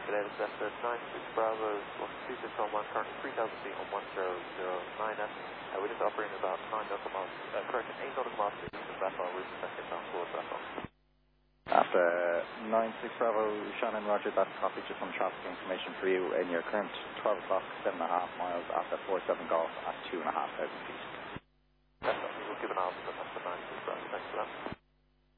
Today it's after 96 Bravo, 26 on 1, current 3000 feet on 1009F. We're just operating about 9 nautical miles, correction, 8 nautical miles to the east of Bethel, route second down towards Bethel. After 96 Bravo, Shannon, roger, that's copy, just some traffic information for you in your current 12 o'clock, 7.5 miles after 47 Golf at 2,500 feet. We'll give an answer after 96 Bravo, thanks for that.